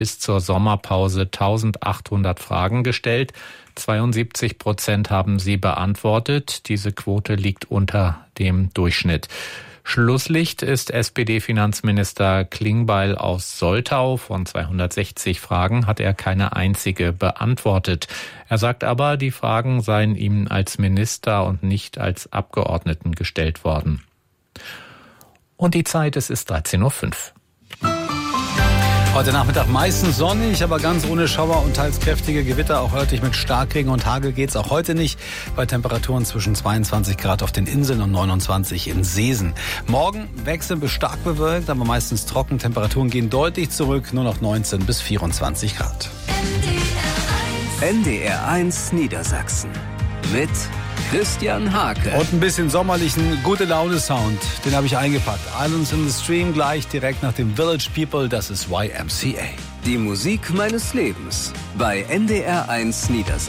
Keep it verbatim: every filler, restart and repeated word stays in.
bis zur Sommerpause eintausendachthundert Fragen gestellt. zweiundsiebzig Prozent haben sie beantwortet. Diese Quote liegt unter dem Durchschnitt. Schlusslicht ist S P D-Finanzminister Klingbeil aus Soltau. Von zweihundertsechzig Fragen hat er keine einzige beantwortet. Er sagt aber, die Fragen seien ihm als Minister und nicht als Abgeordneten gestellt worden. Und die Zeit, es ist dreizehn Uhr fünf. Heute Nachmittag meistens sonnig, aber ganz ohne Schauer und teils kräftige Gewitter. Auch örtlich mit Starkregen und Hagel geht's auch heute nicht. Bei Temperaturen zwischen zweiundzwanzig Grad auf den Inseln und neunundzwanzig in Seesen. Morgen wechseln bis stark bewölkt, aber meistens trocken. Temperaturen gehen deutlich zurück, nur noch neunzehn bis vierundzwanzig Grad. N D R eins Niedersachsen mit Christian Hake. Und ein bisschen sommerlichen Gute-Laune-Sound, den habe ich eingepackt. Islands in the Stream gleich direkt nach dem Village People, das ist Y M C A. Die Musik meines Lebens bei N D R eins Niedersachsen.